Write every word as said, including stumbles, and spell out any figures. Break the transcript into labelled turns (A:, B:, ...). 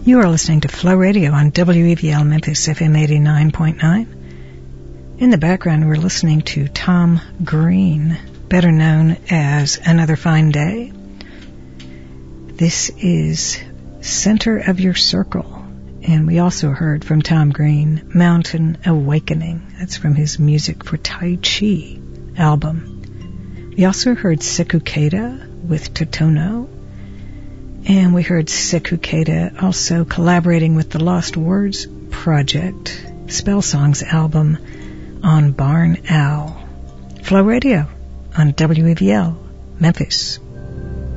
A: You are listening to Flow Radio on W E V L Memphis F M eighty-nine point nine. In the background, we're listening to Tom Green, better known as Another Fine Day. This is Center of Your Circle. And we also heard from Tom Green, Mountain Awakening. That's from his Music for Tai Chi album. We also heard Sekukeda with Totono. And we heard Sekukeda also collaborating with the Lost Words Project, Spell Songs album on Barn Owl. Flow Radio on W E V L, Memphis.